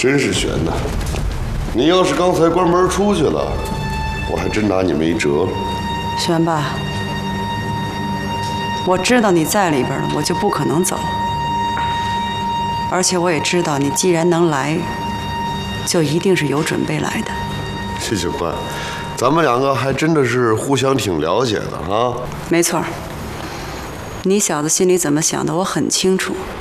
真是悬呐！你要是刚才关门出去了，我还真拿你没辙。 玄爸，我知道你在里边了，我就不可能走。而且我也知道，你既然能来，就一定是有准备来的。 谢警官，咱们两个还真的是互相挺了解的啊。 没错，你小子心里怎么想的，我很清楚。